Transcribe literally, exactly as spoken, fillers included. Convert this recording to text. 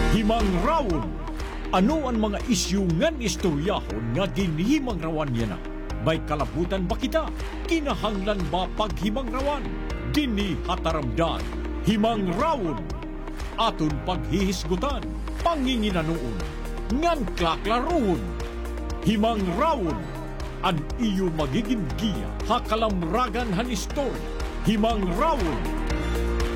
Himang rawon. Ano ang mga isyu ngan istoryahon nga ginhimang rawan niya na? May kalabutan ba kita? Kinahanglan ba paghimang rawan? Dini hataramdan. Himang rawon. Aton paghihisgutan. Panginginanoon. Ngan klaklaroon. Himang rawon. An iyo magiging giya. Hakalamragan han istorya. Himang rawon.